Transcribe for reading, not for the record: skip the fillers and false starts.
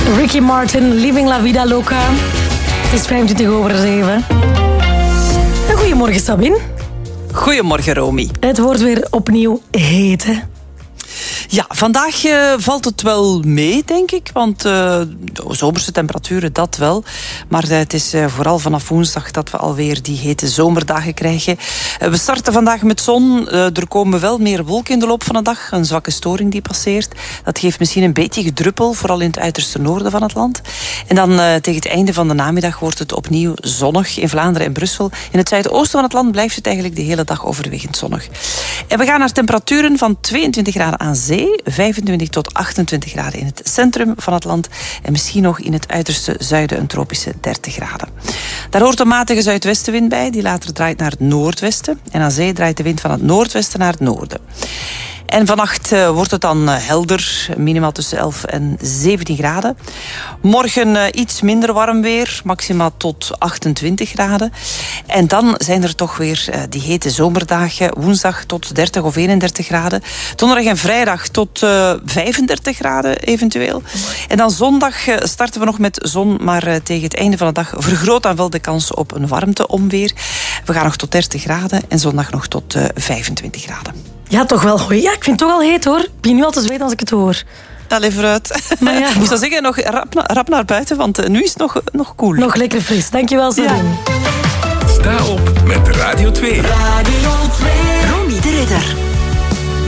Ricky Martin, Living La Vida Loca. Het is 7:25. Goedemorgen, Sabine. Goedemorgen, Romy. Het wordt weer opnieuw heet, hè? Ja, vandaag valt het wel mee, denk ik. Want zomerse temperaturen, dat wel. Maar het is vooral vanaf woensdag dat we alweer die hete zomerdagen krijgen. We starten vandaag met zon. Er komen wel meer wolken in de loop van de dag. Een zwakke storing die passeert. Dat geeft misschien een beetje gedruppel, vooral in het uiterste noorden van het land. En dan tegen het einde van de namiddag wordt het opnieuw zonnig in Vlaanderen en Brussel. In het zuidoosten van het land blijft het eigenlijk de hele dag overwegend zonnig. En we gaan naar temperaturen van 22 graden aan zee, 25 tot 28 graden in het centrum van het land en misschien nog in het uiterste zuiden een tropische 30 graden. Daar hoort een matige zuidwestenwind bij, die later draait naar het noordwesten. En aan zee draait de wind van het noordwesten naar het noorden. En vannacht wordt het dan helder, minimaal tussen 11 en 17 graden. Morgen iets minder warm weer, maximaal tot 28 graden. En dan zijn er toch weer die hete zomerdagen. Woensdag tot 30 of 31 graden. Donderdag en vrijdag tot 35 graden eventueel. En dan zondag starten we nog met zon, maar tegen het einde van de dag vergroot dan wel de kans op een warmteomweer. We gaan nog tot 30 graden en zondag nog tot 25 graden. Ja, toch wel. Ja, ik vind het toch al heet, hoor. Ik begin nu al te zweten als ik het hoor. Allee, vooruit. Maar ja. Ik moest dan zeggen, nog rap naar buiten, want nu is het nog koel. Nog lekker fris. Dankjewel, Sabine. Ja. Sta op met Radio 2. Radio 2. Romy de Ridder.